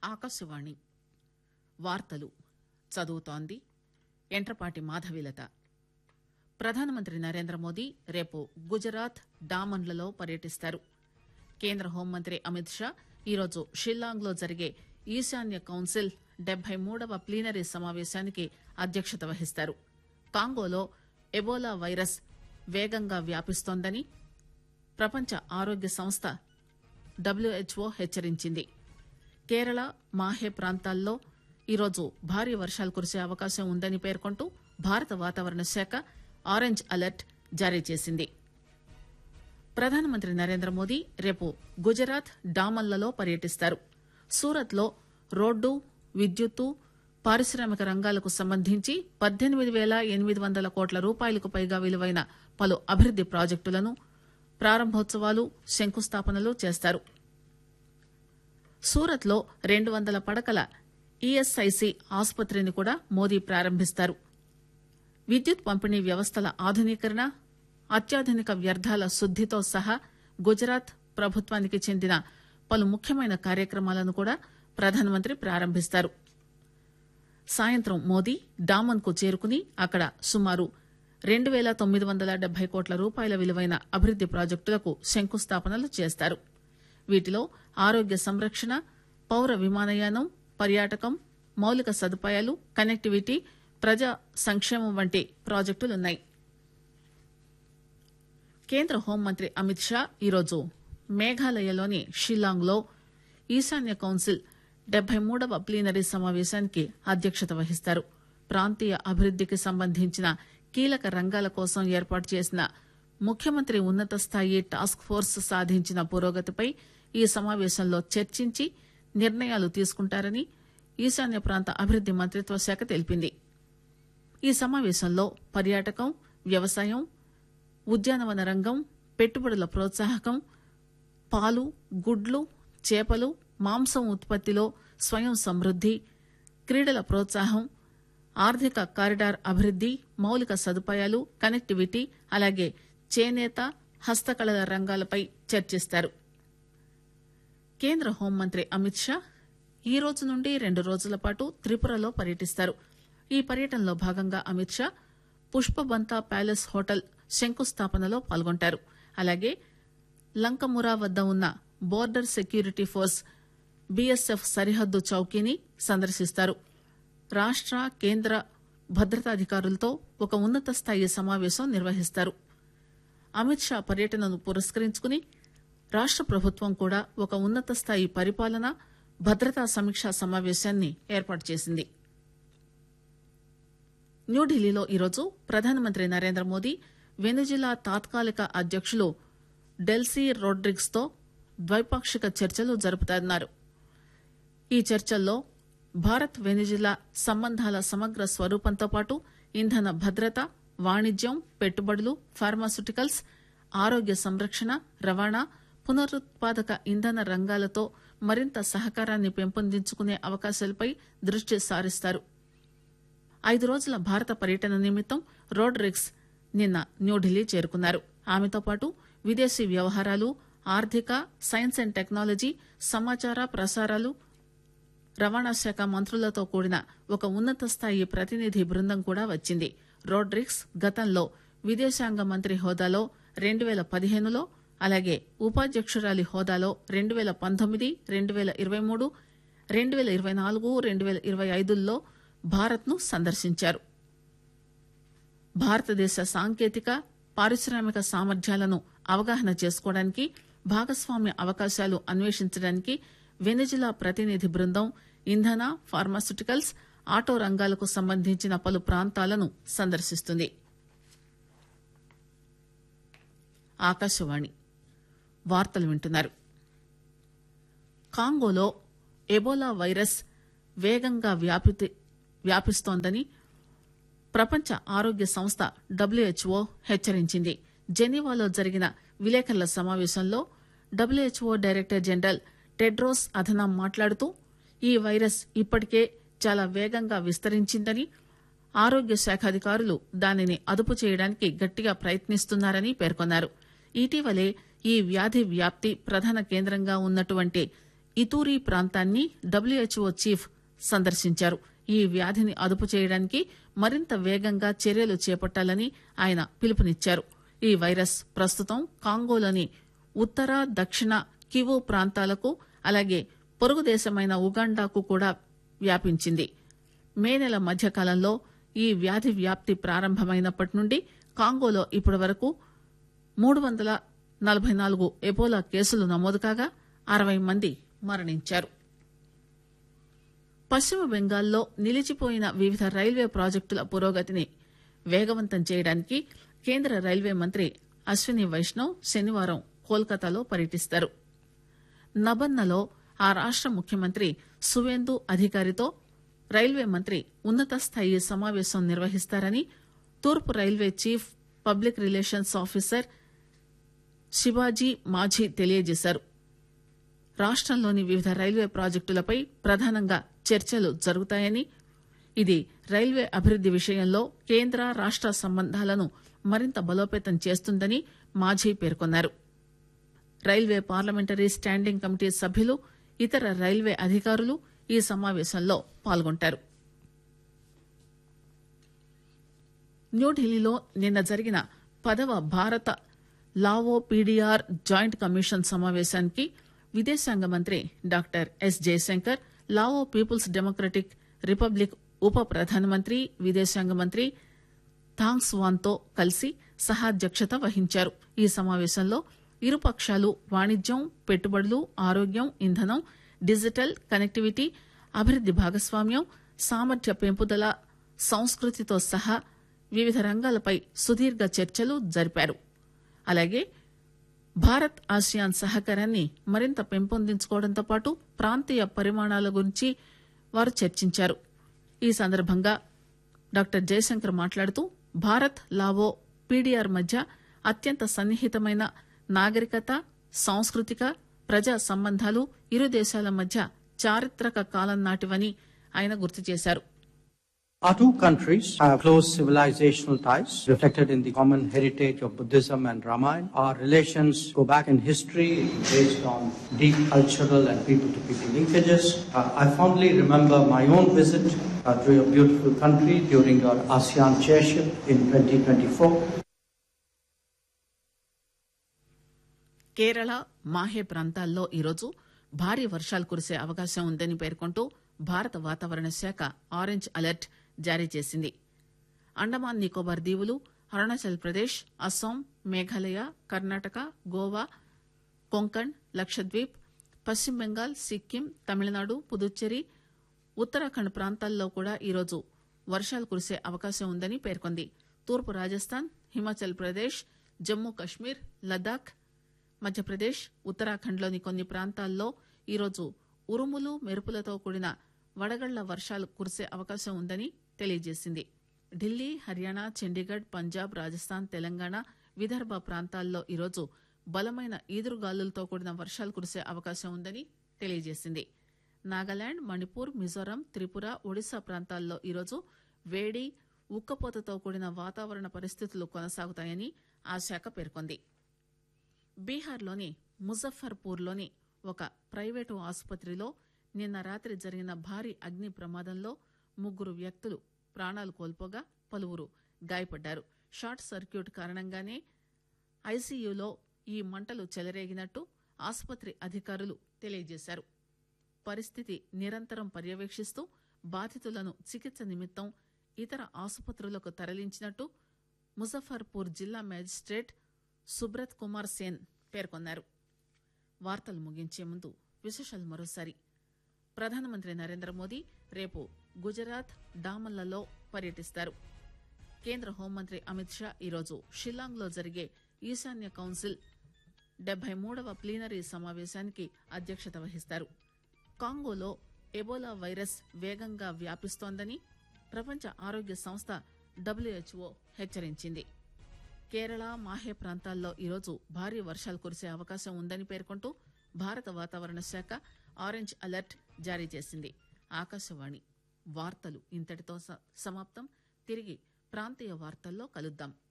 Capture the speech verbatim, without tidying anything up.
ఆకాశవాణి వార్తలు చదువుతోంది ఎంట్రపాటి మాధవీలత. ప్రధానమంత్రి నరేంద్ర మోదీ రేపు గుజరాత్ డామన్లలో పర్యటిస్తారు. కేంద్ర హోంమంత్రి అమిత్ షా ఈరోజు షిల్లాంగ్ లో జరిగే ఈశాన్య కౌన్సిల్ డెబ్బై మూడవ ప్లీనరీ సమావేశానికి అధ్యక్షత వహిస్తారు. కాంగోలో ఎబోలా వైరస్ వేగంగా వ్యాపిస్తోందని ప్రపంచ ఆరోగ్య సంస్థ డబ్ల్యూహెచ్ఓ హెచ్చరించింది. కేరళ మాహే ప్రాంతాల్లో ఈరోజు భారీ వర్షాలు కురిసే అవకాశం ఉందని పేర్కొంటూ భారత వాతావరణ శాఖ ఆరెంజ్ అలర్ట్ జారీ చేసింది. ప్రధానమంత్రి నరేంద్ర మోదీ రేపు గుజరాత్ డామన్లలో పర్యటిస్తారు. సూరత్ లో రోడ్డు, విద్యుత్తు, పారిశ్రామిక రంగాలకు సంబంధించి పద్దెనిమిది పేల ఎనిమిది వందల కోట్ల రూపాయలకు పైగా విలువైన పలు అభివృద్ది ప్రాజెక్టులను ప్రారంభోత్సవాలు, శంకుస్థాపనలు చేస్తారు. సూరత్ లో రెండు వందల పడకల ఈఎస్ఐసి ఆసుపత్రిని కూడా మోదీ ప్రారంభిస్తారు. విద్యుత్ పంపిణీ వ్యవస్థల ఆధునీకరణ, అత్యాధునిక వ్యర్థాల శుద్దితో సహా గుజరాత్ ప్రభుత్వానికి చెందిన పలు ముఖ్యమైన కార్యక్రమాలను కూడా ప్రధానమంత్రి ప్రారంభిస్తారు. సాయంత్రం మోదీ డామన్ కు చేరుకుని అక్కడ సుమారు రెండు పేల తొమ్మిది వందల డెబ్బై కోట్ల రూపాయల విలువైన అభివృద్ది ప్రాజెక్టులకు శంకుస్థాపనలు చేస్తారు. వీటిలో ఆరోగ్య సంరక్షణ, పౌర విమానయానం, పర్యాటకం, మౌలిక సదుపాయాలు, కనెక్టివిటీ, ప్రజా సంక్షేమం వంటి ప్రాజెక్టులున్నాయి. కేంద్ర హోంమంత్రి అమిత్ షా ఈరోజు మేఘాలయలోని షిల్లాంగ్ లో ఈశాన్య కౌన్సిల్ డెబ్బై మూడవ ప్లీనరీ సమావేశానికి అధ్యక్షత వహిస్తారు. ప్రాంతీయ అభివృద్దికి సంబంధించిన కీలక రంగాల కోసం ఏర్పాటు చేసిన ముఖ్యమంత్రి ఉన్నత స్థాయి టాస్క్ ఫోర్స్ సాధించిన పురోగతిపై ఈ సమావేశంలో చర్చించి నిర్ణయాలు తీసుకుంటారని ఈశాన్య ప్రాంత అభివృద్ది మంత్రిత్వ శాఖ తెలిపింది. ఈ సమావేశంలో పర్యాటకం, వ్యవసాయం, ఉద్యానవన రంగం, పెట్టుబడుల ప్రోత్సాహకం, పాలు, గుడ్లు, చేపలు, మాంసం ఉత్పత్తిలో స్వయం సమృద్ది, క్రీడల ప్రోత్సాహం, ఆర్థిక కారిడార్ అభివృద్ది, మౌలిక సదుపాయాలు, కనెక్టివిటీ, అలాగే చేనేత, హస్తకళల రంగాలపై చర్చిస్తారు. కేంద్ర హోంమంత్రి అమిత్ షా ఈ రోజు నుండి రెండు రోజుల పాటు త్రిపురలో పర్యటిస్తారు. ఈ పర్యటనలో భాగంగా అమిత్ షా పుష్పబంతా ప్యాలెస్ హోటల్ శంకుస్థాపనలో పాల్గొంటారు. అలాగే లంకమురా వద్ద ఉన్న బోర్డర్ సెక్యూరిటీ ఫోర్స్ బీఎస్ఎఫ్ సరిహద్దు చౌకీని సందర్శిస్తారు. రాష్ట, కేంద్ర భద్రతాధికారులతో ఒక ఉన్నత స్థాయి సమావేశం నిర్వహిస్తారు. అమిత్ షా పర్యటనను పురస్కరించుకుని రాష్ట ప్రభుత్వం కూడా ఒక ఉన్నత స్థాయి పరిపాలన, భద్రతా సమీక్షా సమావేశాన్ని ఏర్పాటు చేసింది. న్యూఢిల్లీలో ఈరోజు ప్రధానమంత్రి నరేంద్ర మోదీ వెనిజులా తాత్కాలిక అధ్యకులు డెల్సీ రోడ్రిగ్స్ తో ద్వైపాక్షిక చర్చలు జరుపుతున్నారు. ఈ చర్చల్లో భారత్ వెనిజులా సంబంధాల సమగ్ర స్వరూపంతో పాటు ఇంధన భద్రత, వాణిజ్యం, పెట్టుబడులు, ఫార్మాస్యూటికల్స్, ఆరోగ్య సంరక్షణ, రవాణా, పునరుత్పాదక ఇంధన రంగాలతో మరింత సహకారాన్ని పెంపొందించుకునే అవకాశాలపై దృష్టి సారిస్తారు. ఐదు రోజుల భారత పర్యటన నిమిత్తం రోడ్రిగ్స్ నిన్న న్యూఢిల్లీ చేరుకున్నారు. ఆమెతో పాటు విదేశీ వ్యవహారాలు, ఆర్థిక, సైన్స్ అండ్ టెక్నాలజీ, సమాచార ప్రసారాలు, రవాణా శాఖ మంత్రులతో కూడిన ఒక ఉన్నత స్థాయి ప్రతినిధి బృందం కూడా వచ్చింది. రోడ్రిగ్స్ గతంలో విదేశాంగ మంత్రి హోదాలో రెండు పేల పదిహేనులో, అలాగే ఉపాధ్యకురాలి హోదాలో రెండు పేల పంతొమ్మిది, రెండు పేల ఇరవై మూడు, రెండు పేల ఇరవై నాలుగు, రెండు పేల ఇరవై ఐదుల్లో భారత్ ను సందర్శించారు. భారతదేశ సాంకేతిక, పారిశ్రామిక సామర్థ్యాలను అవగాహన చేసుకోవడానికి, భాగస్వామ్య అవకాశాలు అన్వేషించడానికి వెనిజులా ప్రతినిధి బృందం ఇంధన, ఫార్మాస్యూటికల్స్, ఆటో రంగాలకు సంబంధించిన పలు ప్రాంతాలను సందర్శిస్తుంది. ఆకాశవాణి వార్తలు వింటున్నారు. కాంగోలో ఎబోలా వైరస్ వేగంగా వ్యాపి వ్యాపిస్తోందని ప్రపంచ ఆరోగ్య సంస్థ డబ్ల్యూహెచ్ఓ హెచ్చరించింది. జెనీవాలో జరిగిన విలేకరుల సమావేశంలో డబ్ల్యూహెచ్ఓ డైరెక్టర్ జనరల్ టెడ్రోస్ అధనాం మాట్లాడుతూ ఈ వైరస్ ఇప్పటికే చాలా వేగంగా విస్తరించిందని, ఆరోగ్య శాఖ అధికారులు దానిని అదుపు చేయడానికి గట్టిగా ప్రయత్నిస్తున్నారని పేర్కొన్నారు. ఇటీవలే ఈ వ్యాధి వ్యాప్తి ప్రధాన కేంద్రంగా ఉన్నటువంటి ఇతూరి ప్రాంతాన్ని డబ్ల్యూహెచ్ఓ చీఫ్ సందర్శించారు. ఈ వ్యాధిని అదుపు చేయడానికి మరింత వేగంగా చర్యలు చేపట్టాలని ఆయన పిలుపునిచ్చారు. ఈ వైరస్ ప్రస్తుతం కాంగోలోని ఉత్తర దక్షిణ కివు ప్రాంతాలకు అలాగే పొరుగు దేశమైన ఉగాండాకు కూడా వ్యాపించింది. మే నెల మధ్యకాలంలో ఈ వ్యాధి వ్యాప్తి ప్రారంభమైనప్పటి నుండి కాంగోలో ఇప్పటి వరకు మూడు వందల నలభై నాలుగు ఎబోలా కేసులు నమోదు కాగా అరవై మంది మరణించారు. పశ్చిమ బెంగాల్లో నిలిచిపోయిన వివిధ రైల్వే ప్రాజెక్టుల పురోగతిని వేగవంతం చేయడానికి కేంద్ర రైల్వే మంత్రి అశ్విని వైష్ణవ్ శనివారం కోల్కతాలో పర్యటిస్తారు. నబన్నలో ఆ రాష్ట ముఖ్యమంత్రి సువేందు అధికారితో రైల్వే మంత్రి ఉన్నత స్థాయి సమావేశం నిర్వహిస్తారని తూర్పు railway chief public relations officer Shivaji Majhi తెలియజేశారు. రాష్టంలోని వివిధ రైల్వే ప్రాజెక్టులపై ప్రధానంగా చర్చలు జరుగుతాయని, ఇది రైల్వే అభివృద్ది విషయంలో కేంద్ర రాష్ట సంబంధాలను మరింత బలోపేతం చేస్తుందని మాఝీ పేర్కొన్నారు. రైల్వే పార్లమెంటరీ స్టాండింగ్ కమిటీ సభ్యులు, ఇతర రైల్వే అధికారులు ఈ సమావేశంలో పాల్గొంటారు. న్యూఢిల్లీలో నిన్న జరిగిన పదవ భారత లావో పీడీఆర్ జాయింట్ కమిషన్ సమావేశానికి విదేశాంగ మంత్రి doctor yes Jayashankar, Lao peoples democratic republic ఉప ప్రధానమంత్రి, విదేశాంగ మంత్రి థాంగ్ స్వాన్తో కలిసి సహాధ్యక్షత వహించారు. ఈ సమావేశంలో ఇరుపక్షాలు వాణిజ్యం, పెట్టుబడులు, ఆరోగ్యం, ఇంధనం, డిజిటల్ కనెక్టివిటీ, అభివృద్ది భాగస్వామ్యం, సామర్థ్య పెంపుదల, సంస్కృతితో సహా వివిధ రంగాలపై సుదీర్ఘ చర్చలు జరిపారు. అలాగే భారత్ ఆసియాన్ సహకారాన్ని మరింత పెంపొందించుకోవడంతో పాటు ప్రాంతీయ పరిమాణాల గురించి వారు చర్చించారు. ఈ సందర్భంగా డాక్టర్ జయశంకర్ మాట్లాడుతూ భారత్ లావో పీడీఆర్ మధ్య అత్యంత సన్నిహితమైన నాగరికత, సాంస్కృతిక, ప్రజా సంబంధాలు ఇరు దేశాల మధ్య చారిత్రక కాలం నాటివని ఆయన గుర్తు చేశారు. Our two countries have close civilizational ties reflected in the common heritage of Buddhism and Ramayana. Our relations go back in history based on deep cultural and people-to-people linkages. Uh, I fondly remember my own visit uh, to your beautiful country during your ASEAN chairship in twenty twenty-four. Kerala, Mahe ప్రాంతాల్లో ఈరోజు భారీ వర్షాలు కురిసే అవకాశం ఉందని పేర్కొంటూ భారత వాతావరణ శాఖ ఆరెంజ్ అలర్ట్ జారీ చేసింది. అండమాన్ నికోబార్ దీవులు, అరుణాచల్ ప్రదేశ్, అస్సాం, మేఘాలయ, కర్ణాటక, గోవా, కొంకణ్, లక్షద్వీప్, పశ్చిమ బెంగాల్, సిక్కిం, తమిళనాడు, పుదుచ్చేరి, ఉత్తరాఖండ్ ప్రాంతాల్లో కూడా ఈరోజు వర్షాలు కురిసే అవకాశం ఉందని పేర్కొంది. తూర్పు రాజస్థాన్, హిమాచల్ ప్రదేశ్, జమ్మూ కశ్మీర్, లద్దాఖ్, మధ్యప్రదేశ్, ఉత్తరాఖండ్లోని కొన్ని ప్రాంతాల్లో ఈరోజు ఉరుములు, మెరుపులతో కూడిన వడగళ్ల వర్షాలు కురిసే అవకాశం ఉందని తెలియజేసింది. ఢిల్లీ, హర్యానా, చండీగఢ్, పంజాబ్, రాజస్థాన్, తెలంగాణ, విదర్భ ప్రాంతాల్లో ఈరోజు బలమైన ఈదురుగాలులతో కూడిన వర్షాలు కురిసే అవకాశం ఉందని తెలియజేసింది. నాగాలాండ్, మణిపూర్, మిజోరాం, త్రిపుర, ఒడిశా ప్రాంతాల్లో ఈరోజు వేడి, ఉక్కపోతతో కూడిన వాతావరణ పరిస్థితులు కొనసాగుతాయని ఆ శాఖ పేర్కొంది. బీహార్లోని ముజఫర్పూర్లోని ఒక ప్రైవేటు ఆసుపత్రిలో నిన్న రాత్రి జరిగిన భారీ అగ్ని ప్రమాదంలో ముగ్గురు వ్యక్తులు ప్రాణాలు కోల్పోగా పలువురు గాయపడ్డారు. షార్ట్ సర్క్యూట్ కారణంగానే ఐసీయూలో ఈ మంటలు చెలరేగినట్టు ఆసుపత్రి అధికారులు తెలియజేశారు. పరిస్థితి నిరంతరం పర్యవేక్షిస్తూ బాధితులను చికిత్స నిమిత్తం ఇతర ఆసుపత్రులకు తరలించినట్టు ముజఫర్పూర్ జిల్లా మేజిస్ట్రేట్ సుబ్రత్ కుమార్ సేన్ పేర్కొన్నారు. వార్తలు ముగించే ముందు విశేషాలు మరోసారి. ప్రధానమంత్రి నరేంద్ర మోదీ రేపు గుజరాత్, డామన్లలో పర్యటిస్తారు. కేంద్ర హోంమంత్రి అమిత్ షా ఈరోజు షిల్లాంగ్ లో జరిగే ఈశాన్య కౌన్సిల్ డెబ్బై మూడవ ప్లీనరీ సమావేశానికి అధ్యక్షత వహిస్తారు. కాంగోలో ఎబోలా వైరస్ వేగంగా వ్యాపిస్తోందని ప్రపంచ ఆరోగ్య సంస్థ డబ్ల్యూహెచ్ఓ హెచ్చరించింది. కేరళ, మాహే ప్రాంతాల్లో ఈరోజు భారీ వర్షాలు కురిసే అవకాశం ఉందని పేర్కొంటూ భారత వాతావరణ శాఖ ఆరెంజ్ అలర్ట్ జారీ చేసింది. ఆకాశవాణి వార్తలు ఇంతటితో సమాప్తం. తిరిగి ప్రాంతీయ వార్తల్లో కలుద్దాం.